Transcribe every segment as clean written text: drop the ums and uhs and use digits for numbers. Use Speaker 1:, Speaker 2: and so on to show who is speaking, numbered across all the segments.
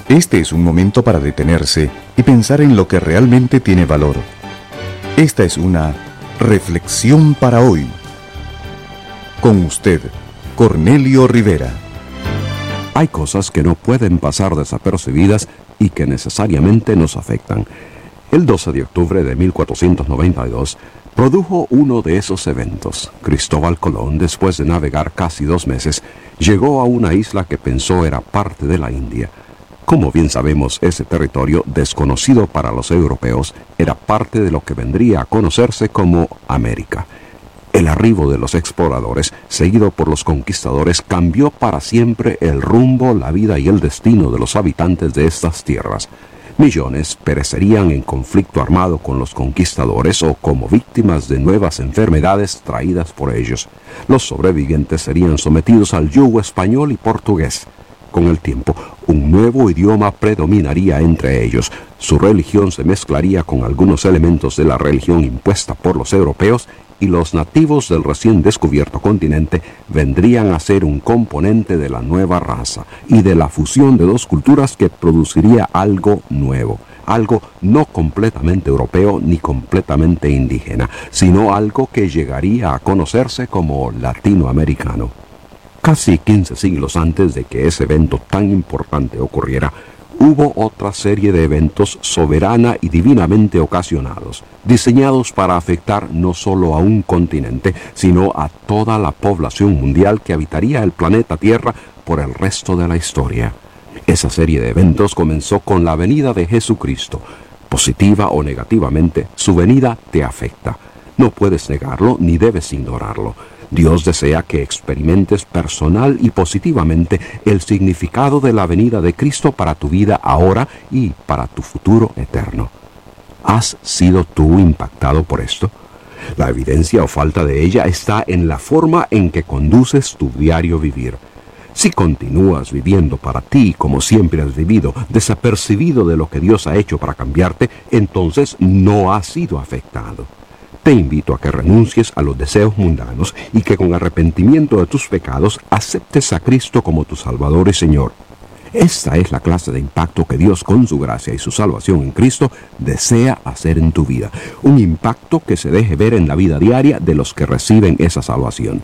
Speaker 1: Este es un momento para detenerse y pensar en lo que realmente tiene valor. Esta es una reflexión para hoy. Con usted, Cornelio Rivera.
Speaker 2: Hay cosas que no pueden pasar desapercibidas y que necesariamente nos afectan. El 12 de octubre de 1492 produjo uno de esos eventos. Cristóbal Colón, después de navegar casi 2 meses, llegó a una isla que pensó era parte de la India. Como bien sabemos, ese territorio, desconocido para los europeos, era parte de lo que vendría a conocerse como América. El arribo de los exploradores, seguido por los conquistadores, cambió para siempre el rumbo, la vida y el destino de los habitantes de estas tierras. Millones perecerían en conflicto armado con los conquistadores o como víctimas de nuevas enfermedades traídas por ellos. Los sobrevivientes serían sometidos al yugo español y portugués. Con el tiempo, un nuevo idioma predominaría entre ellos. Su religión se mezclaría con algunos elementos de la religión impuesta por los europeos y los nativos del recién descubierto continente vendrían a ser un componente de la nueva raza y de la fusión de dos culturas que produciría algo nuevo, algo no completamente europeo ni completamente indígena, sino algo que llegaría a conocerse como latinoamericano. Casi 15 siglos antes de que ese evento tan importante ocurriera, hubo otra serie de eventos soberana y divinamente ocasionados, diseñados para afectar no solo a un continente, sino a toda la población mundial que habitaría el planeta Tierra por el resto de la historia. Esa serie de eventos comenzó con la venida de Jesucristo. Positiva o negativamente, su venida te afecta. No puedes negarlo ni debes ignorarlo. Dios desea que experimentes personal y positivamente el significado de la venida de Cristo para tu vida ahora y para tu futuro eterno. ¿Has sido tú impactado por esto? La evidencia o falta de ella está en la forma en que conduces tu diario vivir. Si continúas viviendo para ti como siempre has vivido, desapercibido de lo que Dios ha hecho para cambiarte, entonces no has sido afectado. Te invito a que renuncies a los deseos mundanos y que con arrepentimiento de tus pecados aceptes a Cristo como tu Salvador y Señor. Esta es la clase de impacto que Dios, con su gracia y su salvación en Cristo, desea hacer en tu vida. Un impacto que se deje ver en la vida diaria de los que reciben esa salvación.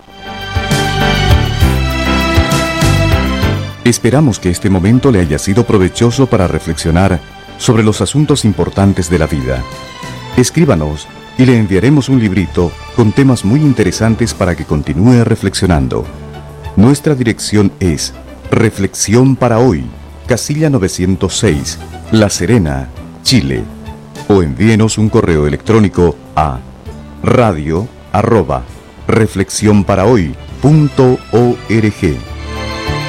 Speaker 1: Esperamos que este momento le haya sido provechoso para reflexionar sobre los asuntos importantes de la vida. Escríbanos y le enviaremos un librito con temas muy interesantes para que continúe reflexionando. Nuestra dirección es Reflexión para Hoy, Casilla 906, La Serena, Chile. O envíenos un correo electrónico a radio@reflexionparahoy.org.